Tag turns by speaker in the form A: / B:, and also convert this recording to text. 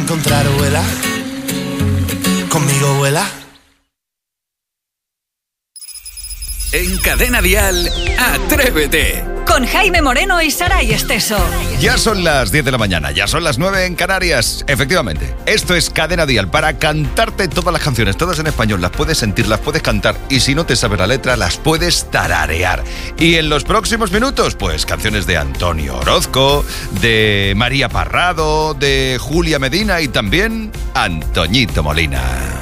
A: encontrar, vuela. Conmigo vuela.
B: En Cadena Dial, Atrévete.
C: Con Jaime Moreno y Saray Esteso.
D: Ya son las 10 de la mañana, ya son las 9 en Canarias. Efectivamente, esto es Cadena Dial para cantarte todas las canciones, todas en español. Las puedes sentir, las puedes cantar y si no te sabes la letra, las puedes tararear. Y en los próximos minutos, pues canciones de Antonio Orozco, de María Parrado, de Julia Medina y también Antoñito Molina.